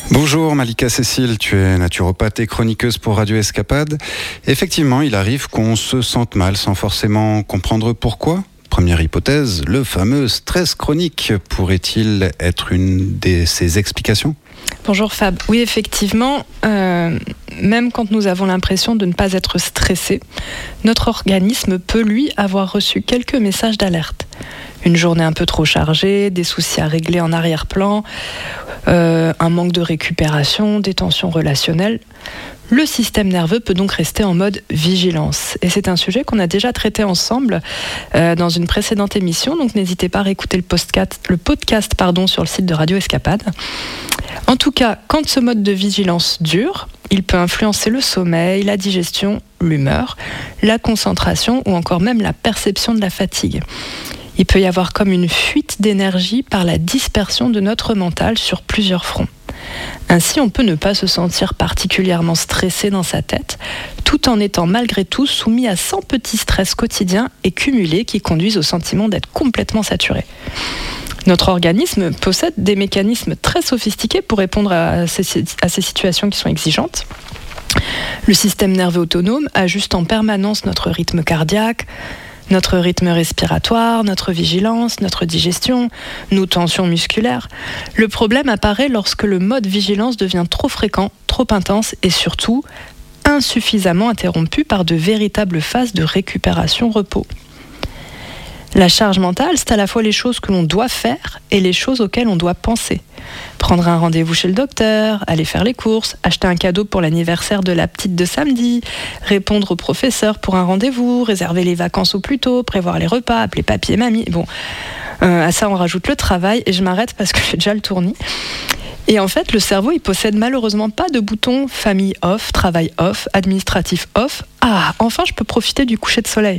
Bonjour Malika Cécile, tu es naturopathe et chroniqueuse pour Radio Escapade. Effectivement, il arrive qu'on se sente mal sans forcément comprendre pourquoi. Première hypothèse, le fameux stress chronique pourrait-il être une de ces explications ? Bonjour Fab. Oui, effectivement, même quand nous avons l'impression de ne pas être stressé, notre organisme peut lui avoir reçu quelques messages d'alerte. Une journée un peu trop chargée, des soucis à régler en arrière-plan, un manque de récupération, des tensions relationnelles. Le système nerveux peut donc rester en mode vigilance. Et c'est un sujet qu'on a déjà traité ensemble dans une précédente émission, donc n'hésitez pas à réécouter le podcast sur le site de Radio Escapade. En tout cas, quand ce mode de vigilance dure, il peut influencer le sommeil, la digestion, l'humeur, la concentration ou encore même la perception de la fatigue. Il peut y avoir comme une fuite d'énergie par la dispersion de notre mental sur plusieurs fronts. Ainsi, on peut ne pas se sentir particulièrement stressé dans sa tête, tout en étant malgré tout soumis à 100 petits stress quotidiens et cumulés qui conduisent au sentiment d'être complètement saturé. Notre organisme possède des mécanismes très sophistiqués pour répondre à ces situations qui sont exigeantes. Le système nerveux autonome ajuste en permanence notre rythme cardiaque, notre rythme respiratoire, notre vigilance, notre digestion, nos tensions musculaires. Le problème apparaît lorsque le mode vigilance devient trop fréquent, trop intense et surtout insuffisamment interrompu par de véritables phases de récupération-repos. La charge mentale, c'est à la fois les choses que l'on doit faire et les choses auxquelles on doit penser. Prendre un rendez-vous chez le docteur, aller faire les courses, acheter un cadeau pour l'anniversaire de la petite de samedi, répondre au professeur pour un rendez-vous, réserver les vacances au plus tôt, prévoir les repas, appeler papy et mamie. Bon, à ça on rajoute le travail et je m'arrête parce que j'ai déjà le tournis. Et en fait, le cerveau, il possède malheureusement pas de bouton famille off, travail off, administratif off. Ah, enfin je peux profiter du coucher de soleil.